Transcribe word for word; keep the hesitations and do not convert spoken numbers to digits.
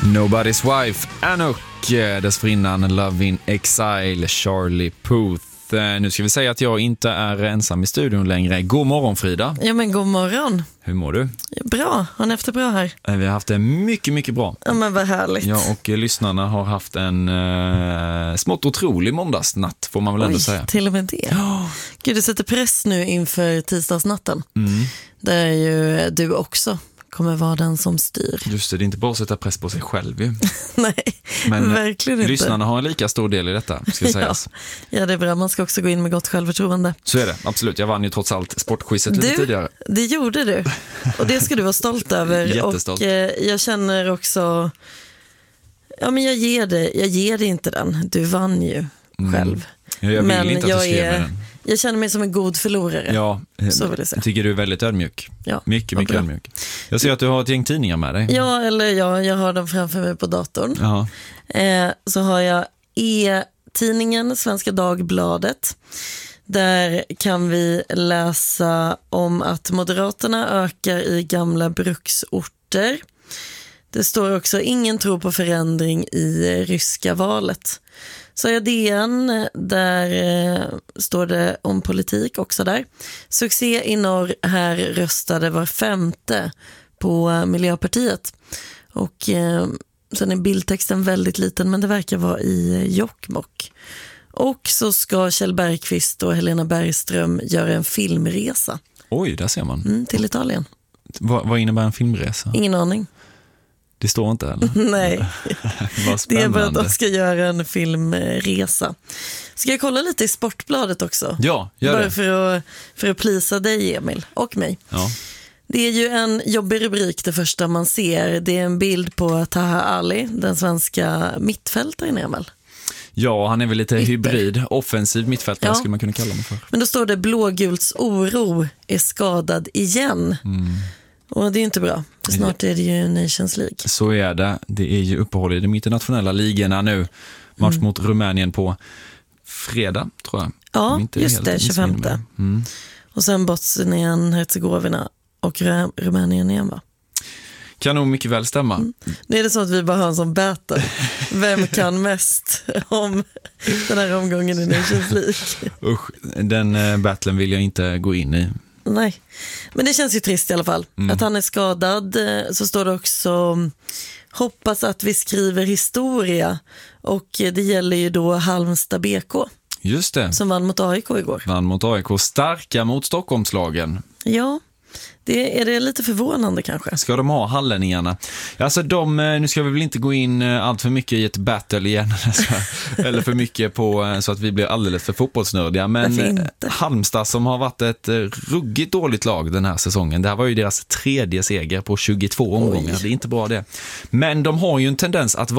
Nobody's Wife, Anouk, dessförinnan Love in Exile, Charlie Puth. Nu ska vi säga att jag inte är ensam i studion längre. God morgon, Frida. Ja, men god morgon. Hur mår du? Bra, har ni efter bra här? Vi har haft det mycket, mycket bra. Ja, men vad härligt. Ja, och lyssnarna har haft en eh, smått otrolig måndagsnatt, får man väl ändå Oj, säga. Till och med det. Ja. Gud, du sätter press nu inför tisdagsnatten. Mm. Där ju du också kommer vara den som styr. Just det, det är inte bara att sätta press på sig själv ju. Nej, Men verkligen inte. Lyssnarna har en lika stor del i detta, ska sägas. Ja. ja, det är bra. Man ska också gå in med gott självförtroende. Så är det, absolut. Jag vann ju trots allt sportquizet lite du, tidigare. Det gjorde du. Och det ska du vara stolt över. Jättestolt. Och eh, jag känner också... Ja, men jag ger dig, jag ger dig inte den. Du vann ju Mm. själv. Ja, jag vill men inte att jag du skrev är... med den. Jag känner mig som en god förlorare. Ja, så vill jag säga. Jag tycker du är väldigt ödmjuk. Ja, mycket, mycket ödmjuk. Jag ser att du har ett gäng tidningar med dig. Ja, eller ja, jag har dem framför mig på datorn. Ja. Eh, så har jag e-tidningen Svenska Dagbladet. Där kan vi läsa om att Moderaterna ökar i gamla bruksorter. Det står också ingen tro på förändring i ryska valet. Så jag D N, där eh, står det om politik också där. Succé i norr, här röstade var femte på Miljöpartiet. Och eh, sen är bildtexten väldigt liten, men det verkar vara i Jokkmokk. Och så ska Kjell Bergqvist och Helena Bergström göra en filmresa. Oj, där ser man. Mm, till Italien. Vad, vad innebär en filmresa? Ingen aning. Det står inte heller. Nej, Vad det är bara att spännande. de ska göra en filmresa. Ska jag kolla lite i Sportbladet också? Ja, gör Bara det. för att, för att plisa dig, Emil, och mig. Ja. Det är ju en jobbig rubrik det första man ser. Det är en bild på Taha Ali, den svenska mittfältaren, Emil. ja, han är väl lite Ytter. hybrid. Offensiv mittfältare Ja. skulle man kunna kalla honom för. Men då står det blågults oro är skadad igen. Mm. Och det är ju inte bra, för snart är det ju Nations League. Så är det. Det är ju uppehåll i de internationella ligorna nu. Match Mm. mot Rumänien på fredag, tror jag. Ja, Om inte just helt det, missminner tjugofemte. mig. Mm. Och sen Bosnien, Herzegovina och Ru- Rumänien igen, va? Kan nog mycket väl stämma. Mm. Det är det så att vi bara har en sån battle. Vem kan mest om den här omgången i Nations League? Usch, den eh, battlen vill jag inte gå in i. Nej, men det känns ju trist i alla fall. Mm. Att han är skadad. eh, Så står det också hoppas att vi skriver historia. Och eh, det gäller ju då Halmstad B K Just det. som vann mot A I K igår. Vann mot A I K. Starka mot Stockholmslagen. Ja, det är det lite förvånande kanske. Ska de ha hallänningarna? Alltså de, nu ska vi väl inte gå in allt för mycket i ett battle igen. Eller för mycket på så att vi blir alldeles för fotbollsnördiga. Men Halmstad som har varit ett ruggigt dåligt lag den här säsongen. Det här var ju deras tredje seger på tjugotvå omgångar. Oj. Det är inte bra det. Men de har ju en tendens att